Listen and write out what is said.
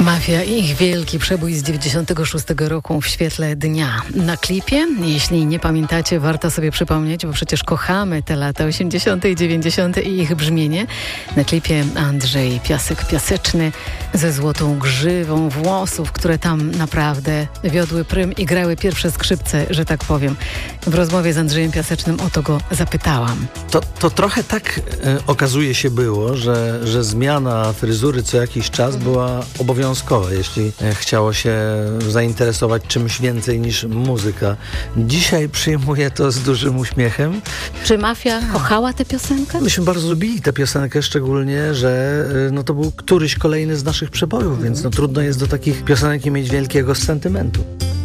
Mafia i ich wielki przebój z 96 roku w świetle dnia. Na klipie, jeśli nie pamiętacie, warto sobie przypomnieć, bo przecież kochamy te lata 80. i 90. i ich brzmienie. Na klipie Andrzej Piasek-Piaseczny ze złotą grzywą włosów, które tam naprawdę wiodły prym i grały pierwsze skrzypce, że tak powiem. W rozmowie z Andrzejem Piasecznym o to go zapytałam. To trochę tak okazuje się było, że zmiana fryzury co jakiś czas była obowiązkowa, jeśli chciało się zainteresować czymś więcej niż muzyka. Dzisiaj przyjmuję to z dużym uśmiechem. Czy Mafia kochała tę piosenkę? Myśmy bardzo lubili tę piosenkę, szczególnie, że to był któryś kolejny z naszych przebojów, więc trudno jest do takich piosenek mieć wielkiego sentymentu.